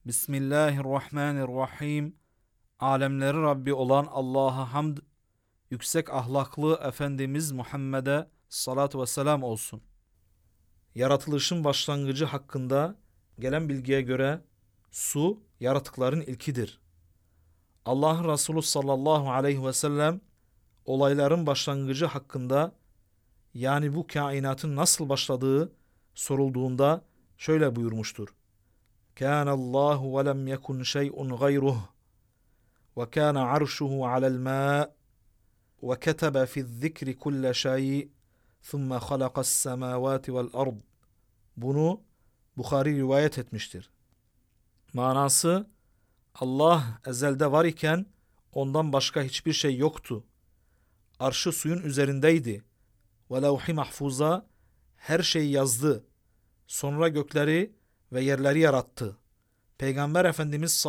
Bismillahirrahmanirrahim. Alemleri Rabbi olan Allah'a hamd, yüksek ahlaklı Efendimiz Muhammed'e salatu ve selam olsun. Yaratılışın başlangıcı hakkında gelen bilgiye göre su yaratıkların ilkidir. Allah'ın Resulü sallallahu aleyhi ve sellem olayların başlangıcı hakkında, yani bu kainatın nasıl başladığı sorulduğunda şöyle buyurmuştur. كان الله ولم يكن شيء غيره وكان عرشه على الماء وكتب في الذكر كل شيء ثم خلق السماوات والأرض. Bunu Bukhari rivayet etmiştir. Manası, Allah ezelde var iken ondan başka hiçbir şey yoktu. Arşı suyun üzerindeydi. Ve levh-i mahfuza her şeyi yazdı. Sonra gökleri ve yerleri yarattı. Peygamber Efendimiz